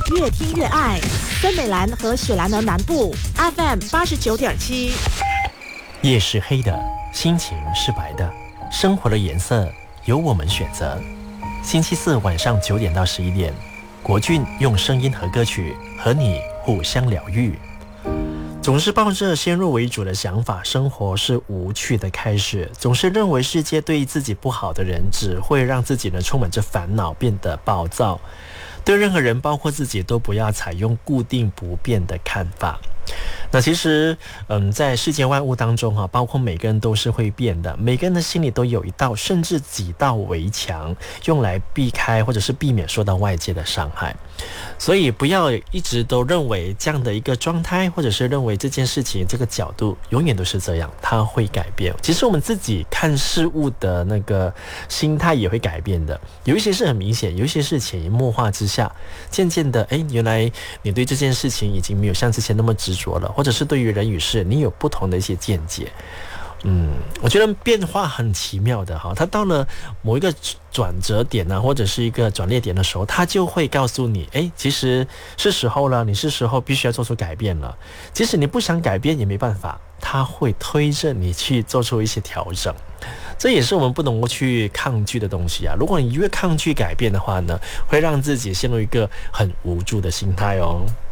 越听越爱。森美兰和雪兰莪南部 FM 89.7。 夜是黑的，心情是白的，生活的颜色由我们选择。星期四晚上9点到11点，国俊用声音和歌曲和你互相疗愈。总是抱着先入为主的想法，生活是无趣的开始。总是认为世界对自己不好的人，只会让自己呢充满着烦恼，变得暴躁。对任何人，包括自己，都不要采用固定不变的看法。那其实在世间万物当中包括每个人都是会变的，每个人的心里都有一道甚至几道围墙，用来避开或者是避免受到外界的伤害。所以不要一直都认为这样的一个状态，或者是认为这件事情这个角度永远都是这样，它会改变。其实我们自己看事物的那个心态也会改变的，有一些是很明显，有一些是潜移默化之下，渐渐的原来你对这件事情已经没有像之前那么执着了，或者是对于人与事你有不同的一些见解。我觉得变化很奇妙的它到了某一个转折点或者是一个转捩点的时候，它就会告诉你其实是时候了，你是时候必须要做出改变了。即使你不想改变也没办法，它会推着你去做出一些调整。这也是我们不能够去抗拒的东西如果你越抗拒改变的话呢，会让自己陷入一个很无助的心态哦。